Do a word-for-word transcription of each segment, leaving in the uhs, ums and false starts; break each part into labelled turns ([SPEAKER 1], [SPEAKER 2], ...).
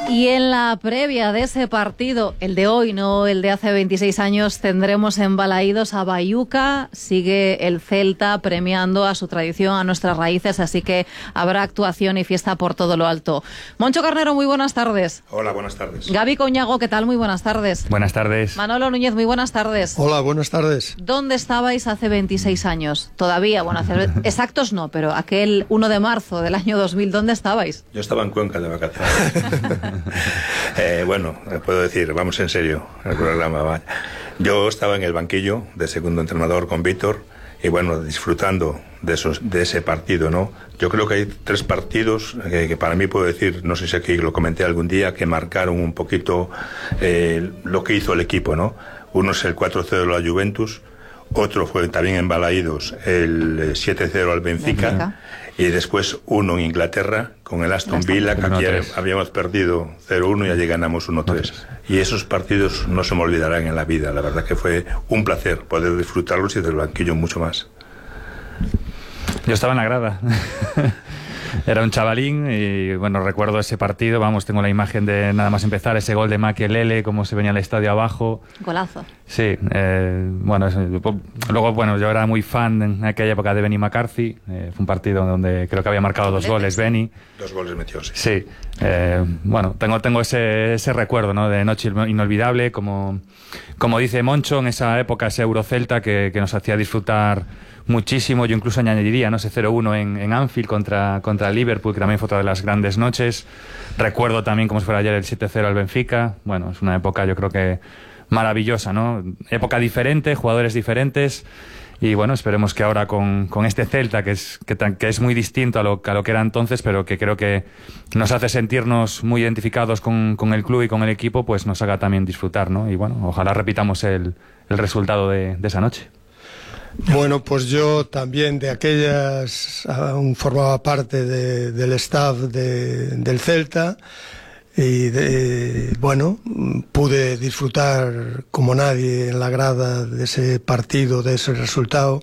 [SPEAKER 1] Y en la previa de ese partido, el de hoy, no el de hace veintiséis años, tendremos en Balaídos a Bayuca. Sigue el Celta premiando a su tradición, a nuestras raíces, así que habrá actuación y fiesta por todo lo alto. Moncho Carnero, muy buenas tardes.
[SPEAKER 2] Hola, buenas tardes.
[SPEAKER 1] Gaby Coñago, ¿qué tal? Muy buenas tardes.
[SPEAKER 3] Buenas tardes.
[SPEAKER 1] Manolo Núñez, muy buenas tardes.
[SPEAKER 4] Hola, buenas tardes.
[SPEAKER 1] ¿Dónde estabais hace veintiséis años? Todavía, bueno, hace, exactos no, pero aquel uno de marzo del año dos mil, ¿dónde estabais?
[SPEAKER 2] Yo estaba en Cuenca de vacaciones. eh, bueno, puedo decir, vamos en serio, el programa va. Yo estaba en el banquillo de segundo entrenador con Víctor y bueno, disfrutando de esos, de ese partido, ¿no? Yo creo que hay tres partidos que, que para mí puedo decir, no sé si aquí lo comenté algún día, que marcaron un poquito eh, lo que hizo el equipo, ¿no? Uno es el cuatro cero de la Juventus, otro fue también en Balaídos el siete cero al Benfica, Benfica. Y después uno en Inglaterra con el Aston Villa, que aquí habíamos perdido cero uno y allí ganamos uno tres. Y esos partidos no se me olvidarán en la vida. La verdad que fue un placer poder disfrutarlos y del banquillo mucho más.
[SPEAKER 3] Yo estaba en la grada. Era un chavalín y bueno, recuerdo ese partido, vamos, tengo la imagen de nada más empezar, ese gol de Makelele, cómo se venía el estadio abajo.
[SPEAKER 1] Golazo.
[SPEAKER 3] Sí, eh, bueno, luego bueno, yo era muy fan en aquella época de Benny McCarthy, eh, fue un partido donde creo que había marcado dos goles Benny.
[SPEAKER 2] Dos goles metió, sí.
[SPEAKER 3] Sí, eh, bueno, tengo, tengo ese, ese recuerdo, ¿no? De noche inolvidable, como, como dice Moncho, en esa época ese Eurocelta que, que nos hacía disfrutar muchísimo. Yo incluso añadiría, no sé, cero uno en, en Anfield contra, contra Liverpool, que también fue otra de las grandes noches. Recuerdo también, como si fuera ayer, el siete cero al Benfica. Bueno, es una época, yo creo que maravillosa, ¿no? Época diferente, jugadores diferentes. Y bueno, esperemos que ahora con, con este Celta, que es, que, que es muy distinto a lo, a lo que era entonces, pero que creo que nos hace sentirnos muy identificados con, con el club y con el equipo, pues nos haga también disfrutar, ¿no? Y bueno, ojalá repitamos el, el resultado de, de esa noche.
[SPEAKER 4] Bueno, pues yo también de aquellas aún formaba parte de, del staff de, del Celta y de, bueno, pude disfrutar como nadie en la grada de ese partido, de ese resultado.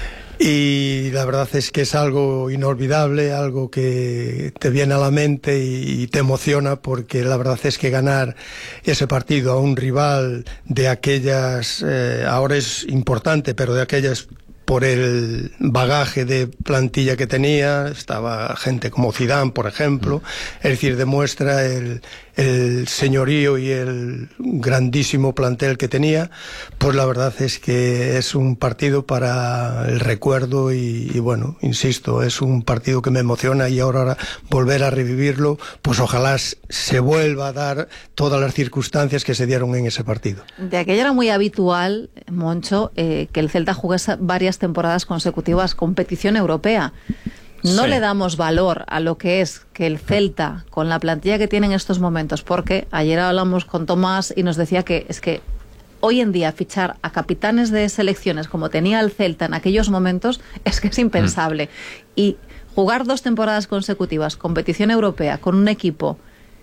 [SPEAKER 4] Y la verdad es que es algo inolvidable, algo que te viene a la mente y te emociona, porque la verdad es que ganar ese partido a un rival de aquellas, eh, ahora es importante, pero de aquellas, por el bagaje de plantilla que tenía, estaba gente como Zidane, por ejemplo, es decir, demuestra el, el señorío y el grandísimo plantel que tenía. Pues la verdad es que es un partido para el recuerdo y, y bueno, insisto, es un partido que me emociona y ahora volver a revivirlo, pues ojalá se vuelva a dar todas las circunstancias que se dieron en ese partido.
[SPEAKER 1] De aquello era muy habitual, Moncho, eh, que el Celta jugase varias temporadas consecutivas competición europea. No sí. le damos valor a lo que es que el Celta, con la plantilla que tiene en estos momentos, porque ayer hablamos con Tomás y nos decía que es que hoy en día fichar a capitanes de selecciones como tenía el Celta en aquellos momentos es que es impensable. Mm. Y jugar dos temporadas consecutivas, competición europea, con un equipo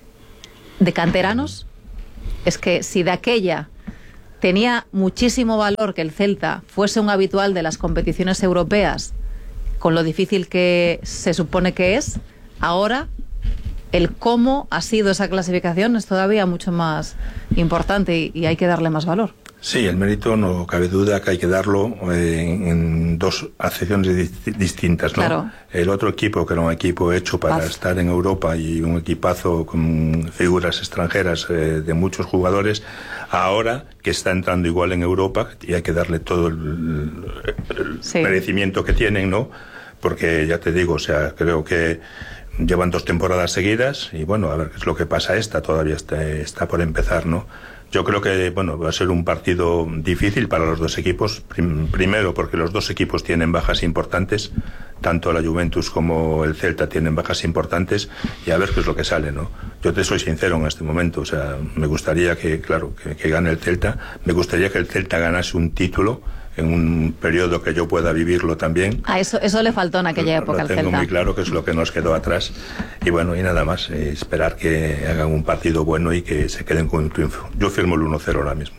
[SPEAKER 1] de canteranos, es que si de aquella tenía muchísimo valor que el Celta fuese un habitual de las competiciones europeas, con lo difícil que se supone que es, ahora el cómo ha sido esa clasificación es todavía mucho más importante y, y hay que darle más valor.
[SPEAKER 2] Sí, el mérito no cabe duda que hay que darlo eh, en, en dos acepciones di distintas, ¿no?
[SPEAKER 1] Claro.
[SPEAKER 2] El otro equipo, que era un equipo hecho para Paz. estar en Europa y un equipazo con figuras extranjeras eh, de muchos jugadores, ahora que está entrando igual en Europa y hay que darle todo el, el sí. merecimiento que tienen, ¿no? Porque ya te digo, o sea, creo que llevan dos temporadas seguidas y bueno, a ver qué es lo que pasa esta, todavía está, está por empezar, ¿no? Yo creo que bueno, va a ser un partido difícil para los dos equipos. Prim primero porque los dos equipos tienen bajas importantes, tanto la Juventus como el Celta tienen bajas importantes, y a ver qué es lo que sale, ¿no? Yo te soy sincero en este momento, o sea, me gustaría que, claro, que, que gane el Celta, me gustaría que el Celta ganase un título en un periodo que yo pueda vivirlo también.
[SPEAKER 1] Ah, eso, eso le faltó en aquella época al Celta.
[SPEAKER 2] Lo tengo muy claro que es lo que nos quedó atrás. Y bueno, y nada más, eh, esperar que hagan un partido bueno y que se queden con un triunfo. Yo firmo el uno cero ahora mismo.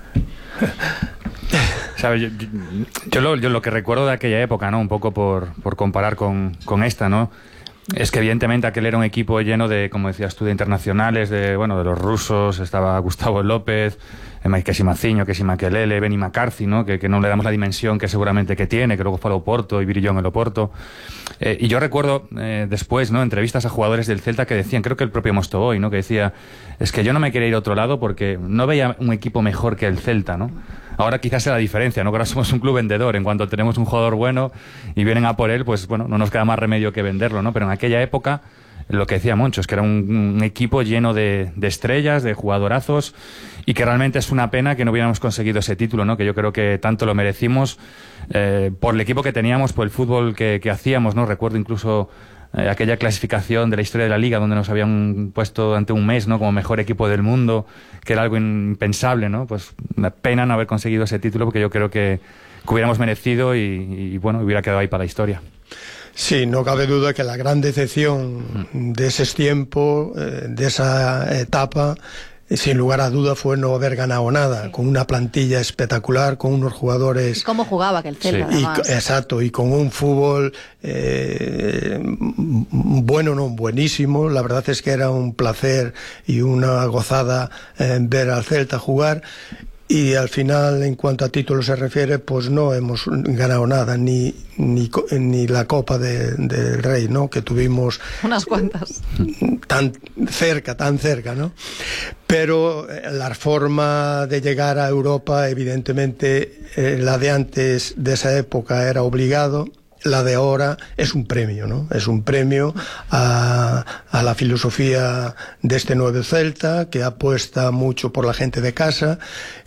[SPEAKER 3] ¿Sabe? Yo, yo, yo, lo, yo lo que recuerdo de aquella época, ¿no? Un poco por, por comparar con, con esta, ¿no? Es que evidentemente aquel era un equipo lleno de, como decías tú, de internacionales, de bueno, de los rusos, estaba Gustavo López, que si Maciño, que si Makelele, Benny McCarthy, ¿no? Que, que no le damos la dimensión que seguramente que tiene, que luego fue al Oporto y brilló en el Oporto. Eh, y yo recuerdo eh, después, ¿no? Entrevistas a jugadores del Celta que decían, creo que el propio Mostovoy, ¿no? Que decía, es que yo no me quería ir a otro lado porque no veía un equipo mejor que el Celta, ¿no? Ahora quizás sea la diferencia, ¿no? Que ahora somos un club vendedor, en cuanto tenemos un jugador bueno y vienen a por él, pues bueno, no nos queda más remedio que venderlo, ¿no? Pero en aquella época, lo que decía Moncho, es que era un, un equipo lleno de, de estrellas, de jugadorazos, y que realmente es una pena que no hubiéramos conseguido ese título, ¿no? Que yo creo que tanto lo merecimos eh, por el equipo que teníamos, por el fútbol que, que hacíamos, ¿no? Recuerdo incluso eh, aquella clasificación de la historia de la Liga donde nos habían puesto durante un mes, ¿no? Como mejor equipo del mundo, que era algo impensable, ¿no? Pues una pena no haber conseguido ese título, porque yo creo que, que hubiéramos merecido y, y bueno, hubiera quedado ahí para la historia.
[SPEAKER 4] Sí, no cabe duda que la gran decepción de ese tiempo, eh, de esa etapa, sin lugar a duda fue no haber ganado nada, sí. Con una plantilla espectacular, con unos jugadores...
[SPEAKER 1] ¿Y cómo jugaba que el Celta,
[SPEAKER 4] sí.
[SPEAKER 1] además?
[SPEAKER 4] Y, exacto, y con un fútbol eh, bueno, no, buenísimo. La verdad es que era un placer y una gozada eh, ver al Celta jugar. Y al final, en cuanto a títulos se refiere, pues no hemos ganado nada, ni ni, ni la Copa del de Rey, ¿no? Que tuvimos
[SPEAKER 1] unas cuantas
[SPEAKER 4] tan cerca, tan cerca, ¿no? Pero la forma de llegar a Europa, evidentemente, eh, la de antes de esa época era obligado. La de ahora es un premio, ¿no? Es un premio a, a la filosofía de este nuevo Celta, que apuesta mucho por la gente de casa,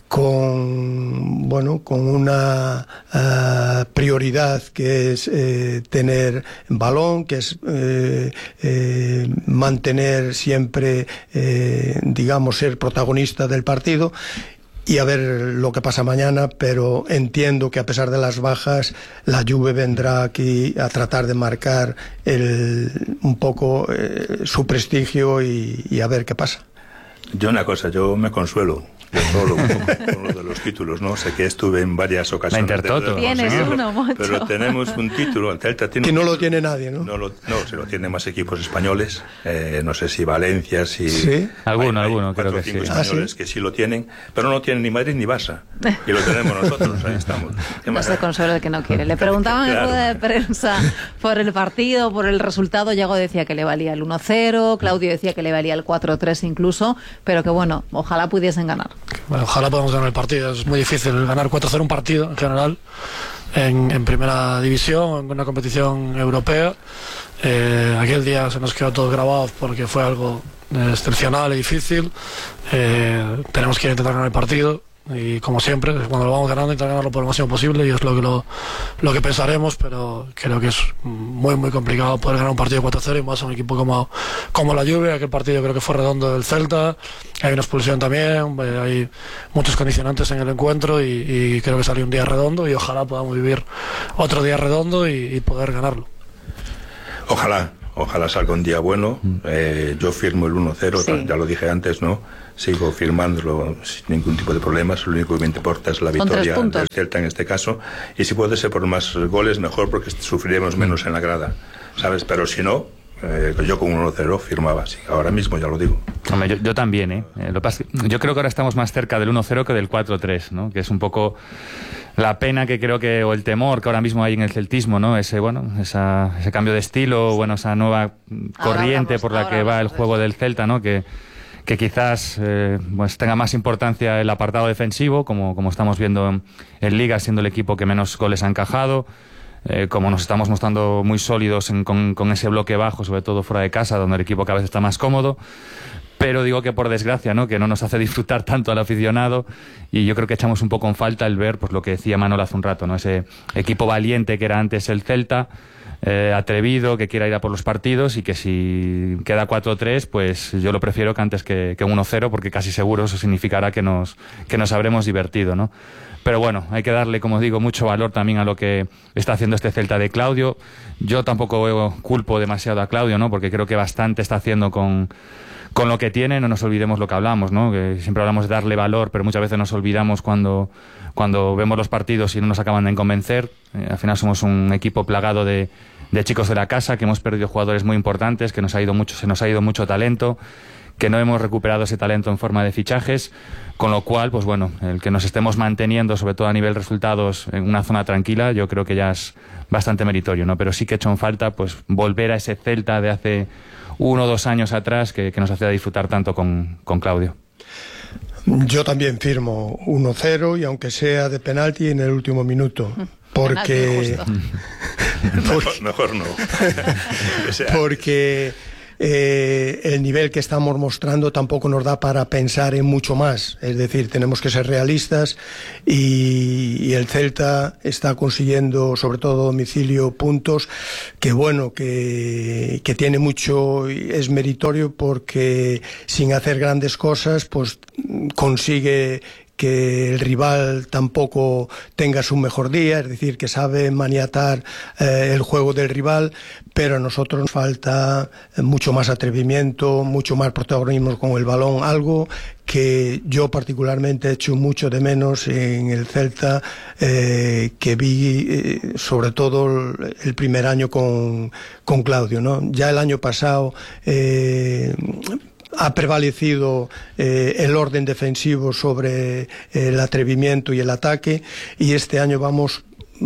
[SPEAKER 4] con, bueno, con una uh, prioridad que es eh, tener balón, que es eh, eh, mantener siempre, eh, digamos, ser protagonista del partido. Y a ver lo que pasa mañana, pero entiendo que a pesar de las bajas, la Juve vendrá aquí a tratar de marcar el, un poco eh, su prestigio y, y a ver qué pasa.
[SPEAKER 2] Yo una cosa, yo me consuelo yo solo con, con uno de los títulos, ¿no? Sé que estuve en varias ocasiones.
[SPEAKER 3] La Intertoto.
[SPEAKER 1] Tienes uno, Moncho.
[SPEAKER 2] Pero tenemos un título, el Celta tiene
[SPEAKER 4] que no
[SPEAKER 2] un
[SPEAKER 4] lo
[SPEAKER 2] título,
[SPEAKER 4] tiene nadie, ¿no?
[SPEAKER 2] No, lo, no, se lo tienen más equipos españoles, eh, no sé si Valencia, si...
[SPEAKER 4] ¿Sí?
[SPEAKER 3] Alguno,
[SPEAKER 2] hay, hay
[SPEAKER 3] alguno, creo que
[SPEAKER 2] cinco
[SPEAKER 3] sí.
[SPEAKER 2] españoles
[SPEAKER 4] ¿Ah, sí?
[SPEAKER 2] que sí lo tienen, pero no tienen ni Madrid ni Barça. Y lo tenemos nosotros, ahí estamos. ¿Qué
[SPEAKER 1] No
[SPEAKER 2] más
[SPEAKER 1] se
[SPEAKER 2] da?
[SPEAKER 1] consuelo de que no quiere. Le preguntaban
[SPEAKER 2] Claro.
[SPEAKER 1] en rueda de prensa por el partido, por el resultado. Yago decía que le valía el uno cero, Claudio decía que le valía el cuatro tres incluso, pero que bueno, ojalá pudiesen ganar.
[SPEAKER 5] Bueno, ojalá podamos ganar el partido. Es muy difícil ganar cuatro cero un partido en general en, en primera división, en una competición europea. Eh, aquel día se nos quedó todo grabado porque fue algo excepcional y difícil. Eh, tenemos que intentar ganar el partido y, como siempre, cuando lo vamos ganando, intentar ganarlo por lo máximo posible, y es lo que lo, lo que pensaremos, pero creo que es muy muy complicado poder ganar un partido cuatro cero y más a un equipo como, como la Juve. Aquel partido creo que fue redondo del Celta, hay una expulsión también, hay muchos condicionantes en el encuentro y, y creo que salió un día redondo y ojalá podamos vivir otro día redondo y, y poder ganarlo.
[SPEAKER 2] Ojalá, ojalá salga un día bueno. Eh, yo firmo el uno cero,
[SPEAKER 1] Sí.
[SPEAKER 2] ya lo dije antes, ¿no? Sigo firmándolo sin ningún tipo de problemas. Lo único que me importa es la
[SPEAKER 1] Con tres
[SPEAKER 2] victoria
[SPEAKER 1] puntos.
[SPEAKER 2] del Celta en este caso. Y si puede ser por más goles, mejor, porque sufriremos menos en la grada, ¿sabes? Pero si no, eh, yo con un uno cero firmaba, sí, ahora mismo ya lo digo.
[SPEAKER 3] Hombre, yo, yo también, ¿eh? Eh, lo pasa, yo creo que ahora estamos más cerca del uno cero que del cuatro tres, ¿no? Que es un poco la pena que creo que, o el temor que ahora mismo hay en el celtismo, ¿no? Ese, bueno, esa, ese cambio de estilo, bueno, esa nueva corriente
[SPEAKER 1] hablamos,
[SPEAKER 3] por la
[SPEAKER 1] ahora
[SPEAKER 3] que va el
[SPEAKER 1] hablamos de
[SPEAKER 3] juego
[SPEAKER 1] eso.
[SPEAKER 3] del Celta, ¿no? Que, que quizás eh, pues tenga más importancia el apartado defensivo, como, como estamos viendo en, en Liga, siendo el equipo que menos goles ha encajado. Eh, como nos estamos mostrando muy sólidos en, con, con ese bloque bajo, sobre todo fuera de casa, donde el equipo cada vez está más cómodo. Pero digo que por desgracia, ¿no? Que no nos hace disfrutar tanto al aficionado, y yo creo que echamos un poco en falta el ver, pues lo que decía Manolo hace un rato, ¿no? Ese equipo valiente que era antes el Celta, eh, atrevido, que quiera ir a por los partidos, y que si queda cuatro tres, pues yo lo prefiero que antes que, que uno cero, porque casi seguro eso significará que nos, que nos habremos divertido, ¿no? Pero bueno, hay que darle, como digo, mucho valor también a lo que está haciendo este Celta de Claudio. Yo tampoco culpo demasiado a Claudio, ¿no? Porque creo que bastante está haciendo con, con lo que tiene. No nos olvidemos lo que hablamos, ¿no? Que siempre hablamos de darle valor, pero muchas veces nos olvidamos cuando, cuando vemos los partidos y no nos acaban de convencer. Eh, al final somos un equipo plagado de, de chicos de la casa, que hemos perdido jugadores muy importantes, que nos ha ido mucho, se nos ha ido mucho talento, que no hemos recuperado ese talento en forma de fichajes, con lo cual, pues bueno, el que nos estemos manteniendo, sobre todo a nivel resultados, en una zona tranquila, yo creo que ya es bastante meritorio, ¿no? Pero sí que he hecho en falta, pues, volver a ese Celta de hace uno o dos años atrás que, que nos hacía disfrutar tanto con, con Claudio.
[SPEAKER 4] Yo también firmo uno cero y aunque sea de penalti en el último minuto, porque...
[SPEAKER 2] porque... mejor, mejor no.
[SPEAKER 4] Porque... Eh, el nivel que estamos mostrando tampoco nos da para pensar en mucho más, es decir, tenemos que ser realistas y, y el Celta está consiguiendo, sobre todo a domicilio, puntos que bueno, que, que tiene mucho, es meritorio porque sin hacer grandes cosas pues consigue que el rival tampoco tenga su mejor día, es decir, que sabe maniatar eh, el juego del rival, pero a nosotros nos falta mucho más atrevimiento, mucho más protagonismo con el balón, algo que yo particularmente he hecho mucho de menos en el Celta, eh, que vi eh, sobre todo el primer año con, con Claudio, ¿no? Ya el año pasado eh, ha prevalecido eh, el orden defensivo sobre eh, el atrevimiento y el ataque, y este año vamos,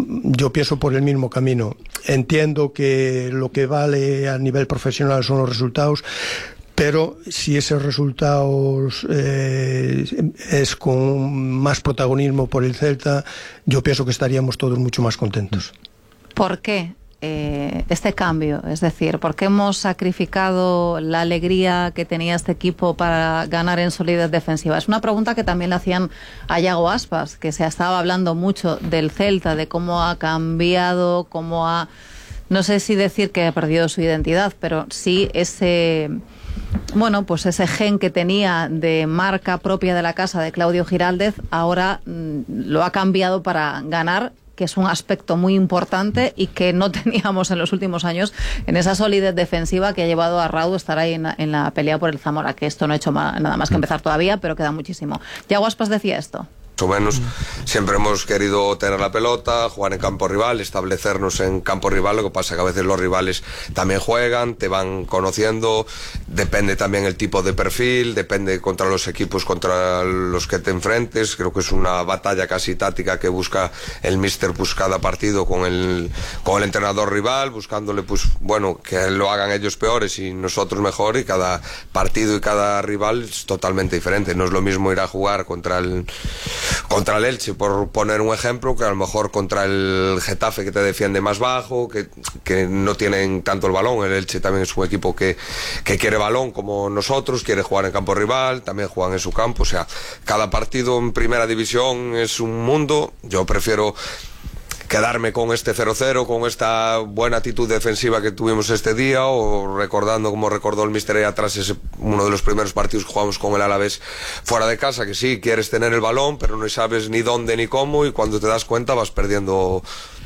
[SPEAKER 4] yo pienso, por el mismo camino. Entiendo que lo que vale a nivel profesional son los resultados, pero si esos resultados eh, es con más protagonismo por el Celta, yo pienso que estaríamos todos mucho más contentos.
[SPEAKER 1] ¿Por qué eh, este cambio? Es decir, ¿por qué hemos sacrificado la alegría que tenía este equipo para ganar en solidez defensiva? Es una pregunta que también le hacían a Iago Aspas, que se estaba hablando mucho del Celta, de cómo ha cambiado, cómo ha... No sé si decir que ha perdido su identidad, pero sí ese... Bueno, pues ese gen que tenía de marca propia de la casa de Claudio Giraldez, ahora mmm, lo ha cambiado para ganar, que es un aspecto muy importante y que no teníamos en los últimos años en esa solidez defensiva que ha llevado a Raudo a estar ahí en la, en la pelea por el Zamora, que esto no ha hecho ma, nada más que empezar todavía, pero queda muchísimo. Iago Aspas decía esto.
[SPEAKER 6] O menos, siempre hemos querido tener la pelota, jugar en campo rival, establecernos en campo rival. Lo que pasa es que a veces los rivales también juegan, te van conociendo, depende también el tipo de perfil, depende contra los equipos contra los que te enfrentes. Creo que es una batalla casi táctica que busca el míster pues cada partido con el, con el entrenador rival, buscándole pues bueno, que lo hagan ellos peores y nosotros mejor, y cada partido y cada rival es totalmente diferente. No es lo mismo ir a jugar contra el contra el Elche, por poner un ejemplo, que a lo mejor contra el Getafe, que te defiende más bajo, que, que no tienen tanto el balón. El Elche también es un equipo que, que quiere balón como nosotros, quiere jugar en campo rival, también juegan en su campo. O sea, cada partido en primera división es un mundo. Yo prefiero quedarme con este cero cero, con esta buena actitud defensiva que tuvimos este día, o recordando como recordó el míster ahí atrás, ese, uno de los primeros partidos que jugamos con el Alavés fuera de casa, que sí, quieres tener el balón, pero no sabes ni dónde ni cómo, y cuando te das cuenta vas perdiendo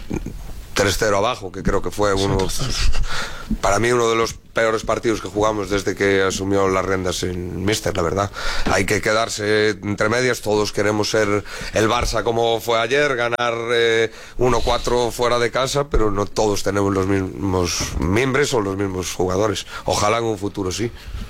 [SPEAKER 6] tres cero abajo, que creo que fue uno, para mí uno de los peores partidos que jugamos desde que asumió las riendas el míster, la verdad. Hay que quedarse entre medias, todos queremos ser el Barça como fue ayer, ganar eh, uno cuatro fuera de casa, pero no todos tenemos los mismos miembros o los mismos jugadores. Ojalá en un futuro sí.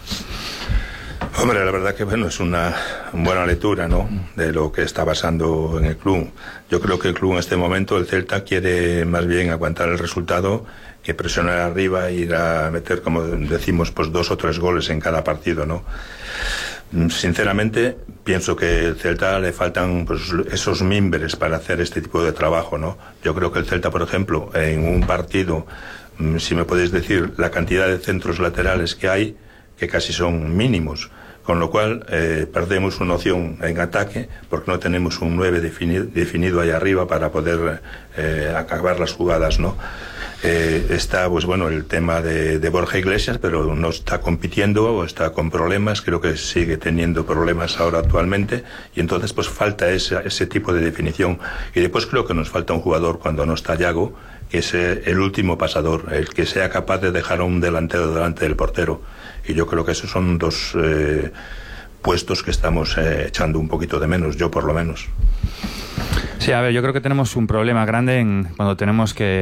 [SPEAKER 2] Hombre, la verdad que bueno, es una buena lectura, ¿no?, de lo que está pasando en el club. Yo creo que el club en este momento, el Celta, quiere más bien aguantar el resultado que presionar arriba e ir a meter, como decimos, pues dos o tres goles en cada partido, ¿no? Sinceramente, pienso que al Celta le faltan pues, esos mimbres para hacer este tipo de trabajo, ¿no? Yo creo que el Celta, por ejemplo, en un partido, si me podéis decir la cantidad de centros laterales que hay, que casi son mínimos, con lo cual eh, perdemos una opción en ataque porque no tenemos un nueve definido, definido ahí arriba para poder eh, acabar las jugadas, ¿no? Eh, está, pues bueno, el tema de, de Borja Iglesias, pero no está compitiendo o está con problemas, creo que sigue teniendo problemas ahora actualmente, y entonces pues falta ese, ese tipo de definición. Y después creo que nos falta un jugador cuando no está Iago, que es el último pasador, el que sea capaz de dejar a un delantero delante del portero. Y yo creo que esos son dos eh, puestos que estamos eh, echando un poquito de menos, yo por lo menos.
[SPEAKER 3] Sí, a ver, yo creo que tenemos un problema grande en cuando tenemos que,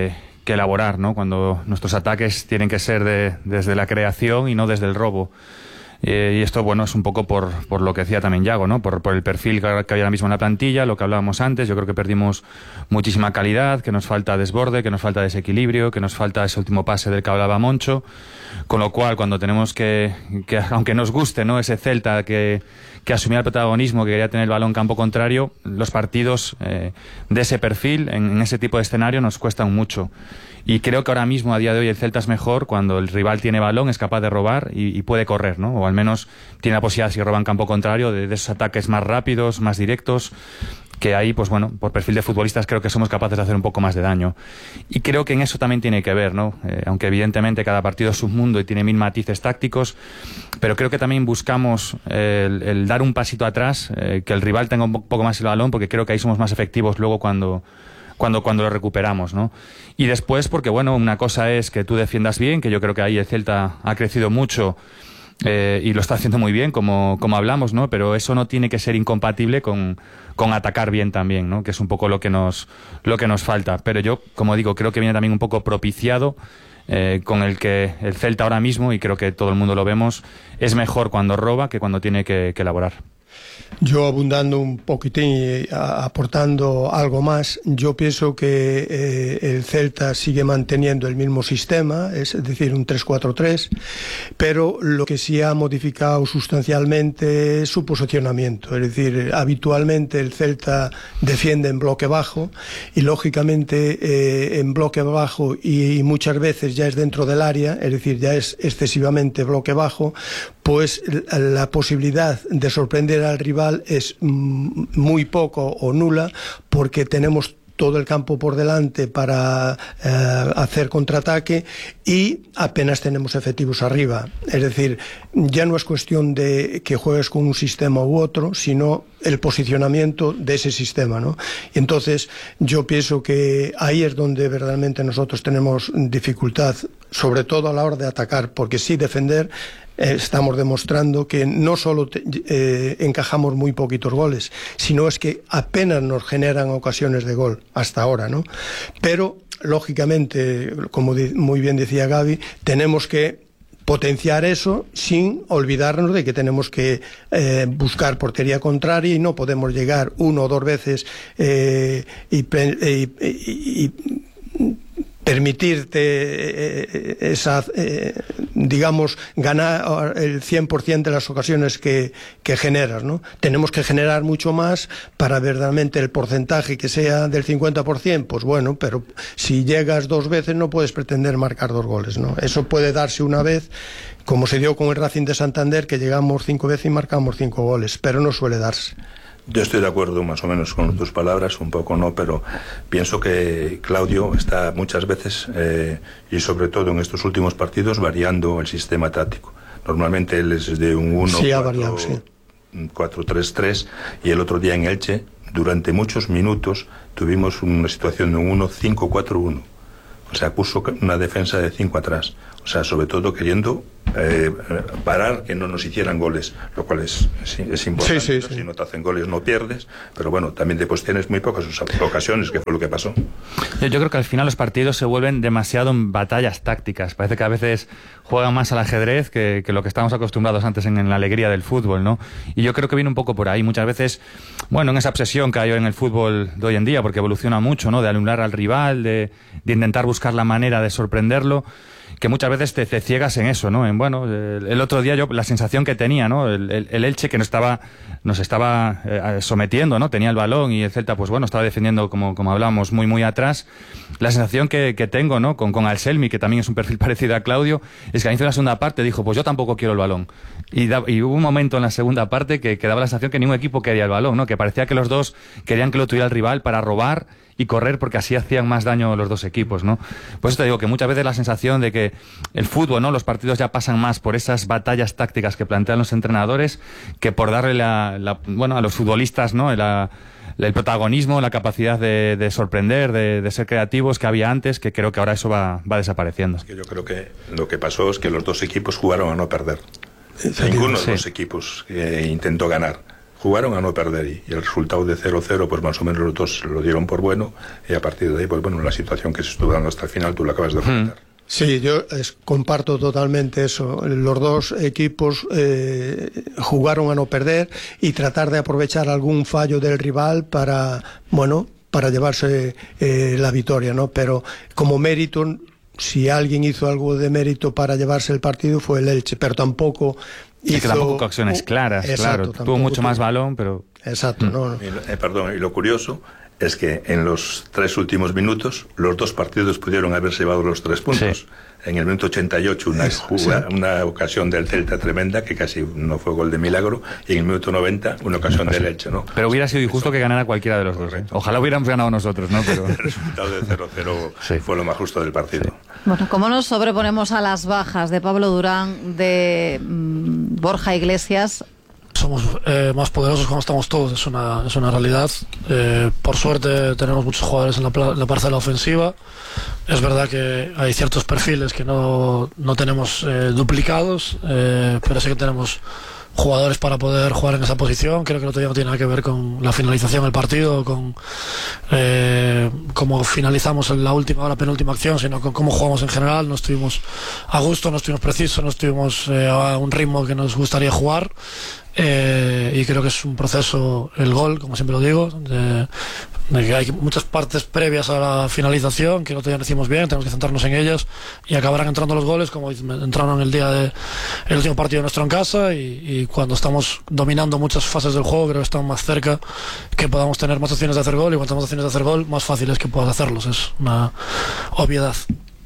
[SPEAKER 3] que elaborar, ¿no? Cuando nuestros ataques tienen que ser de, desde la creación y no desde el robo. Eh, y esto, bueno, es un poco por, por lo que decía también Yago, ¿no? Por, por el perfil que, que hay ahora mismo en la plantilla, lo que hablábamos antes. Yo creo que perdimos muchísima calidad, que nos falta desborde, que nos falta desequilibrio, que nos falta ese último pase del que hablaba Moncho. Con lo cual, cuando tenemos que, que aunque nos guste, ¿no? Ese Celta que, que asumía el protagonismo, que quería tener el balón campo contrario, los partidos eh, de ese perfil, en, en ese tipo de escenario, nos cuestan mucho. Y creo que ahora mismo, a día de hoy, el Celta es mejor cuando el rival tiene balón, es capaz de robar y, y puede correr, ¿no? O al menos tiene la posibilidad, si roba en campo contrario, de, de esos ataques más rápidos, más directos, que ahí, pues bueno, por perfil de futbolistas creo que somos capaces de hacer un poco más de daño. Y creo que en eso también tiene que ver, ¿no? Eh, aunque evidentemente cada partido es un mundo y tiene mil matices tácticos, pero creo que también buscamos eh, el, el dar un pasito atrás, eh, que el rival tenga un poco más el balón, porque creo que ahí somos más efectivos luego cuando... Cuando, cuando lo recuperamos, ¿no? Y después, porque bueno, una cosa es que tú defiendas bien, que yo creo que ahí el Celta ha crecido mucho eh, y lo está haciendo muy bien, como, como hablamos, ¿no? Pero eso no tiene que ser incompatible con, con atacar bien también, ¿no? Que es un poco lo que nos, lo que nos falta. Pero yo, como digo, creo que viene también un poco propiciado eh, con el que el Celta ahora mismo, y creo que todo el mundo lo vemos, es mejor cuando roba que cuando tiene que, que elaborar.
[SPEAKER 4] Yo, abundando un poquitín y aportando algo más, yo pienso que eh, el Celta sigue manteniendo el mismo sistema, es decir, un tres cuatro tres, pero lo que sí ha modificado sustancialmente es su posicionamiento. Es decir, habitualmente el Celta defiende en bloque bajo y, lógicamente, eh, en bloque bajo y, y muchas veces ya es dentro del área, es decir, ya es excesivamente bloque bajo, pues la posibilidad de sorprender al rival es muy poco o nula, porque tenemos todo el campo por delante para eh, hacer contraataque y apenas tenemos efectivos arriba. Es decir, ya no es cuestión de que juegues con un sistema u otro, sino el posicionamiento de ese sistema, ¿no? Y entonces yo pienso que ahí es donde verdaderamente nosotros tenemos dificultad, sobre todo a la hora de atacar, porque sí defender eh, estamos demostrando que no solo te, eh, encajamos muy poquitos goles, sino es que apenas nos generan ocasiones de gol hasta ahora, ¿no? Pero lógicamente, como muy bien decía Gaby, tenemos que potenciar eso sin olvidarnos de que tenemos que eh, buscar portería contraria y no podemos llegar uno o dos veces eh, y, y, y, y permitirte eh, esa, eh, digamos, ganar el cien por ciento de las ocasiones que, que generas, ¿no? Tenemos que generar mucho más para verdaderamente el porcentaje que sea del cincuenta por ciento, pues bueno, pero si llegas dos veces no puedes pretender marcar dos goles, ¿no? Eso puede darse una vez, como se dio con el Racing de Santander, que llegamos cinco veces y marcamos cinco goles, pero no suele darse.
[SPEAKER 2] Yo estoy de acuerdo más o menos con tus palabras, un poco no, pero pienso que Claudio está muchas veces, eh, y sobre todo en estos últimos partidos, variando el sistema táctico. Normalmente él es de un uno cuatro tres tres y el otro día en Elche, durante muchos minutos, tuvimos una situación de un uno cinco cuatro uno. O sea, puso una defensa de cinco atrás. O sea, sobre todo queriendo eh, parar que no nos hicieran goles, lo cual es, es, es importante. Sí, sí, sí. Si no te hacen goles no pierdes, pero bueno, también después tienes muy pocas ocasiones, que fue lo que pasó.
[SPEAKER 3] Yo, yo creo que al final los partidos se vuelven demasiado en batallas tácticas. Parece que a veces juegan más al ajedrez que, que lo que estábamos acostumbrados antes en, en la alegría del fútbol, ¿no? Y yo creo que viene un poco por ahí. Muchas veces, bueno, en esa obsesión que hay en el fútbol de hoy en día, porque evoluciona mucho, ¿no? De anular al rival, de, de intentar buscar la manera de sorprenderlo, que muchas veces te, te ciegas en eso, ¿no? En, bueno, el, el otro día yo, la sensación que tenía, ¿no? El, el, el Elche que nos estaba, nos estaba eh, sometiendo, ¿no? Tenía el balón y el Celta, pues bueno, estaba defendiendo, como, como hablábamos, muy, muy atrás. La sensación que, que tengo, ¿no? Con, con Anselmi, que también es un perfil parecido a Claudio, es que al inicio de la segunda parte dijo, pues yo tampoco quiero el balón. Y, da, y hubo un momento en la segunda parte que, que daba la sensación que ningún equipo quería el balón, ¿no? Que parecía que los dos querían que lo tuviera el rival para robar y correr, porque así hacían más daño los dos equipos, ¿no? Por eso te digo que muchas veces la sensación de que el fútbol, ¿no? Los partidos ya pasan más por esas batallas tácticas que plantean los entrenadores que por darle la, la bueno, a los futbolistas, ¿no? La, el protagonismo, la capacidad de, de sorprender, de, de ser creativos que había antes, que creo que ahora eso va, va desapareciendo.
[SPEAKER 2] Es que yo creo que lo que pasó es que los dos equipos jugaron a no perder. Ninguno de los dos equipos eh, intentó ganar. jugaron a no perder y, y el resultado de cero cero pues más o menos los dos lo dieron por bueno y a partir de ahí pues bueno, la situación que se estuvo dando hasta el final tú la acabas de comentar. Hmm.
[SPEAKER 4] Sí, yo es, comparto totalmente eso. Los dos equipos eh, jugaron a no perder y tratar de aprovechar algún fallo del rival para, bueno, para llevarse eh, la victoria, ¿no? Pero como mérito, si alguien hizo algo de mérito para llevarse el partido fue el Elche, pero tampoco hizo...
[SPEAKER 3] Es que tampoco con acciones claras,
[SPEAKER 4] exacto,
[SPEAKER 3] claro. Tuvo mucho
[SPEAKER 4] tuvo...
[SPEAKER 3] más balón, pero...
[SPEAKER 4] Exacto, mm. no, no.
[SPEAKER 2] Y, eh, perdón, y lo curioso es que en los tres últimos minutos los dos partidos pudieron haberse llevado los tres puntos. Sí. En el minuto ochenta y ocho una, jugada, sí. una ocasión del Celta tremenda que casi no fue gol de milagro y en el minuto noventa una ocasión del Elche, ¿no?
[SPEAKER 3] Pero hubiera sido injusto que ganara cualquiera de los dos, ¿eh? Ojalá hubiéramos ganado nosotros, ¿no? Pero...
[SPEAKER 2] el resultado de cero cero sí. fue lo más justo del partido.
[SPEAKER 3] Sí.
[SPEAKER 1] Bueno, ¿cómo nos sobreponemos a las bajas de Pablo Durán, de mmm, Borja Iglesias?
[SPEAKER 5] Somos eh, más poderosos cuando estamos todos, es una, es una realidad. Eh, por suerte tenemos muchos jugadores en la, en la parcela ofensiva. Es verdad que hay ciertos perfiles que no, no tenemos eh, duplicados, eh, pero sí que tenemos jugadores para poder jugar en esa posición. Creo que el otro día no tiene nada que ver con la finalización del partido, con eh, cómo finalizamos en la última o la penúltima acción, sino con cómo jugamos en general. No estuvimos a gusto, no estuvimos precisos, no estuvimos eh, a un ritmo que nos gustaría jugar. Eh, y creo que es un proceso, el gol, como siempre lo digo, de, de que hay muchas partes previas a la finalización que no te decimos bien, tenemos que centrarnos en ellas y acabarán entrando los goles como entraron el día de el último partido nuestro en casa y, y cuando estamos dominando muchas fases del juego creo que están más cerca que podamos tener más opciones de hacer gol y cuanto más opciones de hacer gol más fácil es que puedas hacerlos, es una obviedad.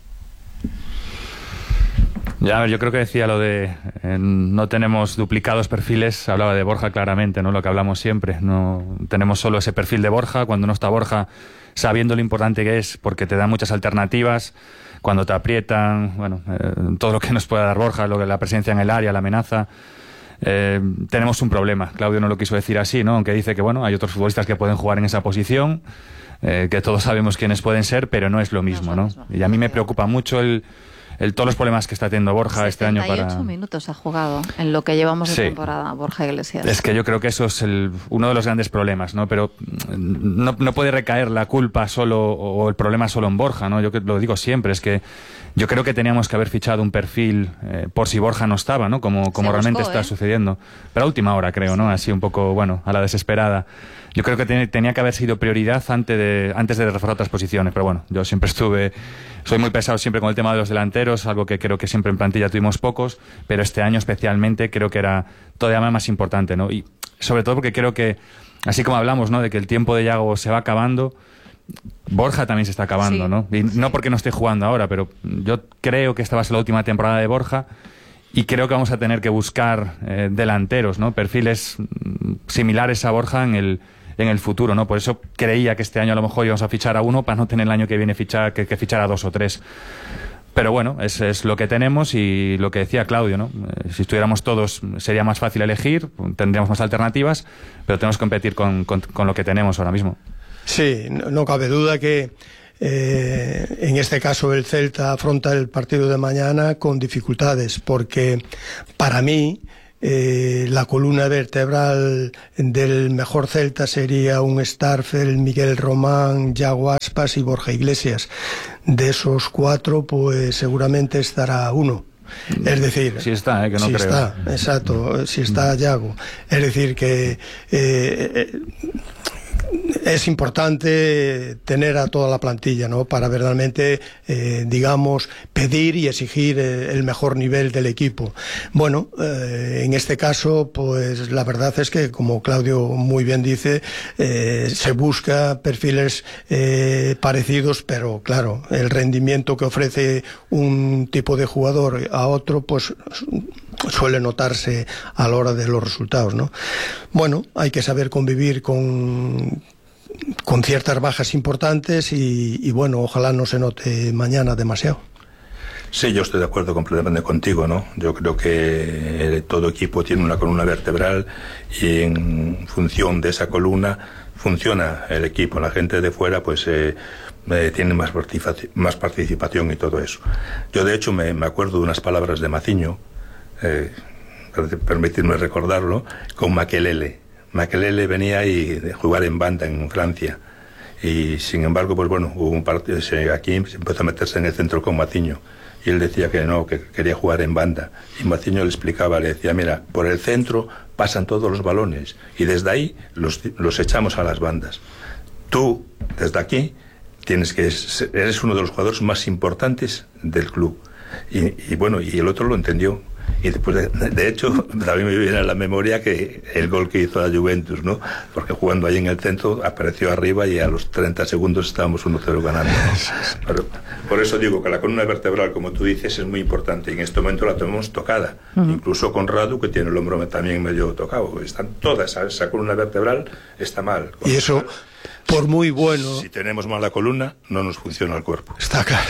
[SPEAKER 3] Ya, a ver, yo creo que decía lo de eh, no tenemos duplicados perfiles, hablaba de Borja claramente, ¿no? Lo que hablamos siempre, no tenemos solo ese perfil de Borja, cuando no está Borja, sabiendo lo importante que es, porque te da muchas alternativas, cuando te aprietan, bueno, eh, todo lo que nos pueda dar Borja, lo que la presencia en el área, la amenaza, eh, tenemos un problema. Claudio no lo quiso decir así, ¿no? Aunque dice que, bueno, hay otros futbolistas que pueden jugar en esa posición, eh, que todos sabemos quiénes pueden ser, pero no es lo mismo, ¿no? Y a mí me preocupa mucho el El, todos los problemas que está teniendo Borja este año para...
[SPEAKER 1] setenta y ocho minutos ha jugado en lo que llevamos de
[SPEAKER 3] sí.
[SPEAKER 1] temporada Borja Iglesias.
[SPEAKER 3] Es que yo creo que eso es el, uno de los grandes problemas, ¿no? Pero no, no puede recaer la culpa solo o el problema solo en Borja, ¿no? Yo lo digo siempre, es que yo creo que teníamos que haber fichado un perfil eh, por si Borja no estaba, ¿no? Como, como realmente buscó, está ¿eh? sucediendo. Pero a última hora, creo, ¿no? Así un poco, bueno, a la desesperada. Yo creo que ten, tenía que haber sido prioridad antes de, antes de reforzar otras posiciones. Pero bueno, yo siempre estuve... Soy muy pesado siempre con el tema de los delanteros, algo que creo que siempre en plantilla tuvimos pocos, pero este año especialmente creo que era todavía más importante, ¿no? Y sobre todo porque creo que, así como hablamos, ¿no? De que el tiempo de Yago se va acabando, Borja también se está acabando, sí, ¿no? Y sí. No porque no esté jugando ahora, pero yo creo que esta va a ser la última temporada de Borja y creo que vamos a tener que buscar eh, delanteros, ¿no? Perfiles mm, similares a Borja en el en el futuro, ¿no? Por eso creía que este año a lo mejor íbamos a fichar a uno para no tener el año que viene fichar, que, que fichar a dos o tres. Pero bueno, es, es lo que tenemos y lo que decía Claudio, ¿no? Eh, si estuviéramos todos sería más fácil elegir, tendríamos más alternativas, pero tenemos que competir con, con, con lo que tenemos ahora mismo.
[SPEAKER 4] Sí, no, no cabe duda que eh, en este caso el Celta afronta el partido de mañana con dificultades, porque para mí Eh, la columna vertebral del mejor Celta sería un Starfel, Miguel Román, Yago Aspas y Borja Iglesias. De esos cuatro, pues seguramente estará uno. Es decir,
[SPEAKER 3] si está, eh, que no
[SPEAKER 4] si
[SPEAKER 3] creo.
[SPEAKER 4] está, exacto, si está Yago. Es decir, que eh, es importante tener a toda la plantilla, ¿no? Para verdaderamente, eh, digamos, pedir y exigir eh, el mejor nivel del equipo. Bueno, eh, en este caso, pues la verdad es que, como Claudio muy bien dice, eh, se busca perfiles eh, parecidos, pero claro, el rendimiento que ofrece un tipo de jugador a otro, pues suele notarse a la hora de los resultados, ¿no? Bueno, hay que saber convivir con con ciertas bajas importantes y, y bueno, ojalá no se note mañana demasiado.
[SPEAKER 2] Sí, yo estoy de acuerdo completamente contigo, ¿no? Yo creo que todo equipo tiene una columna vertebral y en función de esa columna funciona el equipo. La gente de fuera pues eh, eh, tiene más participación, más participación y todo eso. Yo de hecho me, me acuerdo de unas palabras de Maciño, eh, permitidme recordarlo, con Makelele. Makelele venía y de jugar en banda en Francia. Y sin embargo, pues bueno, hubo un partido, aquí empezó a meterse en el centro con Maciño. Y él decía que no, que quería jugar en banda. Y Maciño le explicaba, le decía, mira, por el centro pasan todos los balones y desde ahí los, los echamos a las bandas. Tú, desde aquí, tienes que eres uno de los jugadores más importantes del club. Y, y bueno, y el otro lo entendió. Y después, de, de hecho, también me viene a la memoria que el gol que hizo la Juventus, ¿no? Porque jugando ahí en el centro apareció arriba y a los treinta segundos estábamos uno cero ganando. Pero, por eso digo que la columna vertebral, como tú dices, es muy importante. Y en este momento la tenemos tocada. Uh-huh. Incluso con Radu, que tiene el hombro también medio tocado. Están todas, esa columna vertebral está mal.
[SPEAKER 4] Y eso, por muy bueno...
[SPEAKER 2] Si tenemos mala columna, no nos funciona el cuerpo.
[SPEAKER 4] Está claro.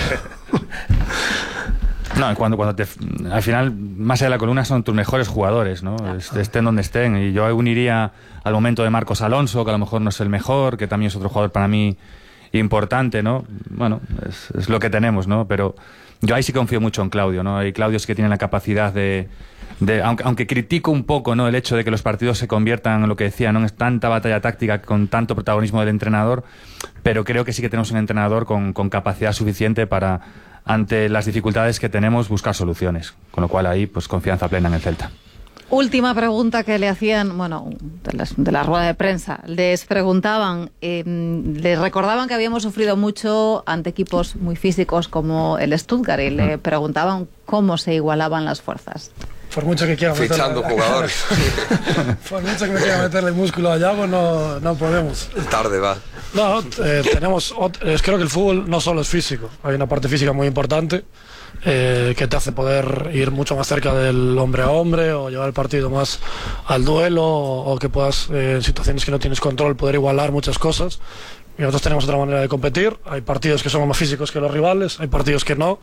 [SPEAKER 3] No, cuando, cuando te, al final, más allá de la columna, son tus mejores jugadores, ¿no? Estén donde estén. Y yo uniría al momento de Marcos Alonso, que a lo mejor no es el mejor, que también es otro jugador para mí importante, ¿no? Bueno, es, es lo que tenemos, ¿no? Pero yo ahí sí confío mucho en Claudio, ¿no? Hay Claudios que tienen la capacidad de... de aunque, aunque critico un poco, ¿no?, el hecho de que los partidos se conviertan en lo que decía, ¿no?, es tanta batalla táctica con tanto protagonismo del entrenador, pero creo que sí que tenemos un entrenador con, con capacidad suficiente para, ante las dificultades que tenemos, buscar soluciones. Con lo cual ahí, pues, confianza plena en el Celta.
[SPEAKER 1] Última pregunta que le hacían, bueno, de, las, de la rueda de prensa. Les preguntaban, eh, les recordaban que habíamos sufrido mucho ante equipos muy físicos como el Stuttgart y le preguntaban cómo se igualaban las fuerzas.
[SPEAKER 5] Por mucho que quiera meterle,
[SPEAKER 6] fichando jugadores.
[SPEAKER 5] Por mucho que me quiera meterle músculo a Yago, no, no podemos.
[SPEAKER 6] Tarde va.
[SPEAKER 5] No, eh, tenemos. Eh, creo que el fútbol no solo es físico, hay una parte física muy importante eh, que te hace poder ir mucho más cerca del hombre a hombre o llevar el partido más al duelo o, o que puedas, eh, en situaciones que no tienes control, poder igualar muchas cosas. Y nosotros tenemos otra manera de competir. Hay partidos que somos más físicos que los rivales, hay partidos que no.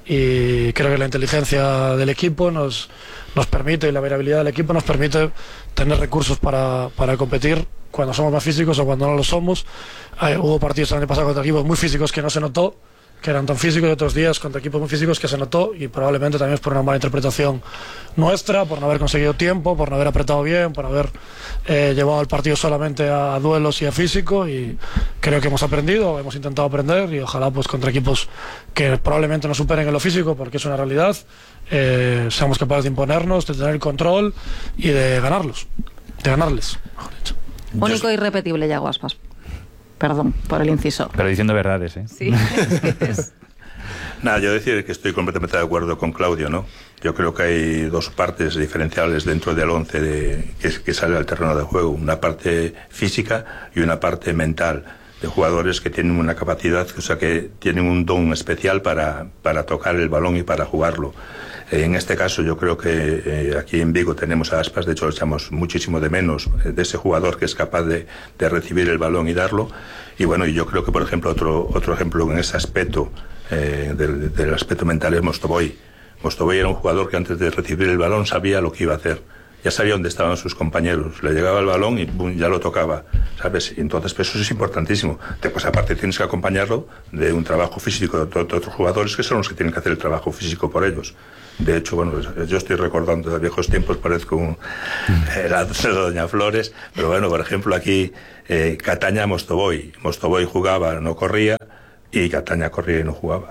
[SPEAKER 5] Y creo que la inteligencia del equipo nos, nos permite, y la variabilidad del equipo nos permite tener recursos para, para competir cuando somos más físicos o cuando no lo somos. Hay, hubo partidos el año pasado contra equipos muy físicos que no se notó, que eran tan físicos, y otros días contra equipos muy físicos que se notó, y probablemente también es por una mala interpretación nuestra, por no haber conseguido tiempo, por no haber apretado bien, por haber eh, llevado el partido solamente a duelos y a físico. Y creo que hemos aprendido, hemos intentado aprender, y ojalá pues contra equipos que probablemente nos superen en lo físico, porque es una realidad, eh, seamos capaces de imponernos, de tener el control y de ganarlos, de ganarles, mejor dicho.
[SPEAKER 1] Único e irrepetible, Yago Aspas. Perdón por el inciso.
[SPEAKER 3] Pero diciendo verdades, ¿eh?
[SPEAKER 1] Sí, es...
[SPEAKER 2] Nada, yo decir que estoy completamente de acuerdo con Claudio, ¿no? Yo creo que hay dos partes diferenciables dentro del once de, que, que sale al terreno de juego. Una parte física y una parte mental, de jugadores que tienen una capacidad, o sea, que tienen un don especial para, para tocar el balón y para jugarlo. Eh, en este caso yo creo que eh, aquí en Vigo tenemos a Aspas, de hecho lo echamos muchísimo de menos, eh, de ese jugador que es capaz de, de recibir el balón y darlo. Y bueno, y yo creo que por ejemplo otro, otro ejemplo en ese aspecto, eh, del, del aspecto mental, es Mostovoy. Mostovoy era un jugador que antes de recibir el balón sabía lo que iba a hacer. Ya sabía dónde estaban sus compañeros, le llegaba el balón y boom, ya lo tocaba, ¿sabes? Y entonces pues, eso es importantísimo. Después aparte tienes que acompañarlo de un trabajo físico de, de otros jugadores que son los que tienen que hacer el trabajo físico por ellos. De hecho, bueno, yo estoy recordando de viejos tiempos, parezco un, eh, la, la Doña Flores, pero bueno, por ejemplo aquí eh, Cataña Mostovoy. Mostovoy jugaba, no corría, y Cataña corría y no jugaba.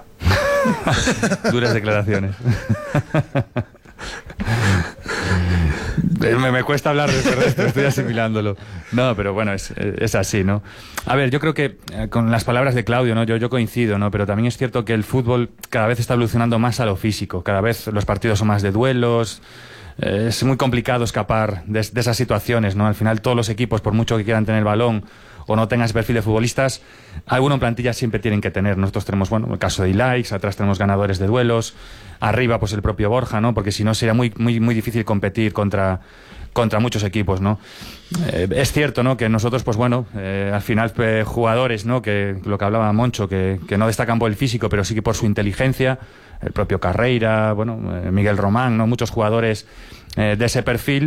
[SPEAKER 3] Duras declaraciones. Me, me cuesta hablar de ese resto, estoy asimilándolo. No, pero bueno, es, es así, ¿no? A ver, yo creo que eh, con las palabras de Claudio, ¿no? Yo, yo coincido, ¿no? Pero también es cierto que el fútbol cada vez está evolucionando más a lo físico. Cada vez los partidos son más de duelos. Eh, es muy complicado escapar de, de esas situaciones, ¿no? Al final todos los equipos, por mucho que quieran tener el balón o no tengan ese perfil de futbolistas, alguno en plantilla siempre tienen que tener. Nosotros tenemos, bueno, el caso de Ilaix, atrás tenemos ganadores de duelos, arriba pues el propio Borja, ¿no? Porque si no sería muy, muy, muy difícil competir contra, contra muchos equipos, ¿no? Eh, es cierto, ¿no?, que nosotros, pues bueno, eh, al final eh, jugadores, ¿no?, que lo que hablaba Moncho, que, que no destacan por el físico, pero sí que por su inteligencia, el propio Carreira, bueno, eh, Miguel Román, ¿no?, muchos jugadores eh, de ese perfil.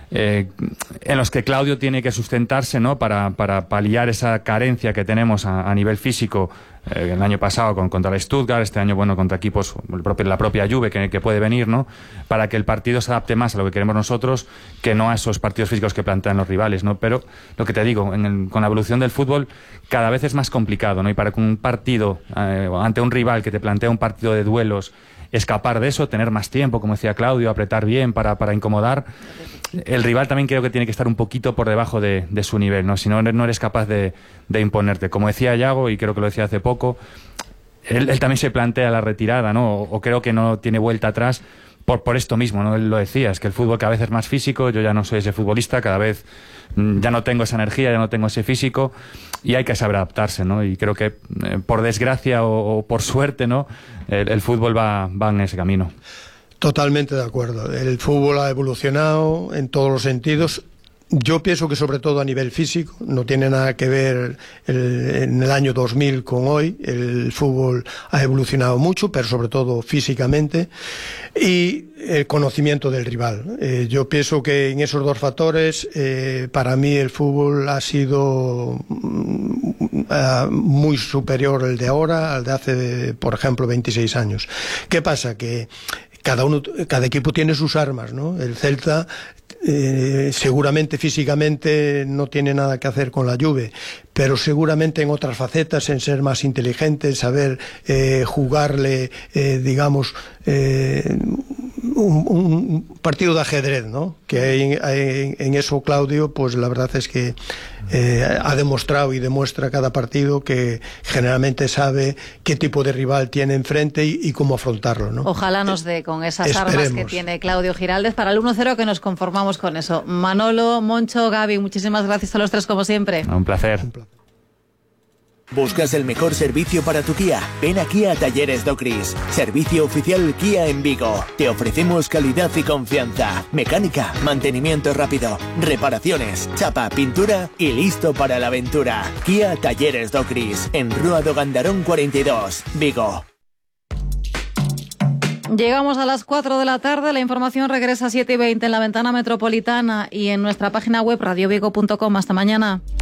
[SPEAKER 3] eh, en los que Claudio tiene que sustentarse, ¿no? Para, para paliar esa carencia que tenemos a, a nivel físico. Eh, el año pasado con, contra el Stuttgart, este año, bueno, contra equipos, el propio, la propia Juve que, que puede venir, ¿no? Para que el partido se adapte más a lo que queremos nosotros que no a esos partidos físicos que plantean los rivales, ¿no? Pero lo que te digo, en el, con la evolución del fútbol cada vez es más complicado, ¿no? Y para que un partido, eh, ante un rival que te plantea un partido de duelos, escapar de eso, tener más tiempo, como decía Claudio, apretar bien para, para incomodar. El rival también creo que tiene que estar un poquito por debajo de, de su nivel, ¿no? Si no, no eres capaz de, de imponerte. Como decía Yago, y creo que lo decía hace poco, él, él también se plantea la retirada, ¿no? O, o creo que no tiene vuelta atrás por, por esto mismo, ¿no? Él lo decía, es que el fútbol cada vez es más físico, yo ya no soy ese futbolista, cada vez ya no tengo esa energía, ya no tengo ese físico, y hay que saber adaptarse, ¿no? Y creo que eh, por desgracia o, o por suerte, ¿no? El, el fútbol va, va en ese camino.
[SPEAKER 4] Totalmente de acuerdo. El fútbol ha evolucionado en todos los sentidos. Yo pienso que sobre todo a nivel físico, no tiene nada que ver el, en el año dos mil con hoy. El fútbol ha evolucionado mucho, pero sobre todo físicamente, y el conocimiento del rival. Eh, yo pienso que en esos dos factores, eh, para mí el fútbol ha sido uh, muy superior al de ahora, al de hace, por ejemplo, veintiséis años. ¿Qué pasa? Que cada uno, cada equipo tiene sus armas, ¿no? El Celta Eh, seguramente físicamente no tiene nada que hacer con la Juve, pero seguramente en otras facetas, en ser más inteligente, saber eh, jugarle, eh, digamos, eh, un, un partido de ajedrez, ¿no? Que en, en, en eso Claudio, pues la verdad es que eh, ha demostrado y demuestra cada partido que generalmente sabe qué tipo de rival tiene enfrente y, y cómo afrontarlo, ¿no?
[SPEAKER 1] Ojalá nos dé con esas
[SPEAKER 4] Esperemos.
[SPEAKER 1] armas que tiene Claudio Giraldez para el uno cero, que nos conformamos con eso. Manolo, Moncho, Gaby, muchísimas gracias a los tres como siempre.
[SPEAKER 3] Un placer.
[SPEAKER 4] Un placer.
[SPEAKER 7] ¿Buscas el mejor servicio para tu Kia? Ven aquí a Talleres Docris, servicio oficial Kia en Vigo. Te ofrecemos calidad y confianza, mecánica, mantenimiento rápido, reparaciones, chapa, pintura y listo para la aventura. Kia Talleres Docris, en Rúa do Gandarón cuarenta y dos, Vigo.
[SPEAKER 1] Llegamos a las cuatro de la tarde, la información regresa a siete y veinte en la ventana metropolitana y en nuestra página web radio vigo punto com. Hasta mañana.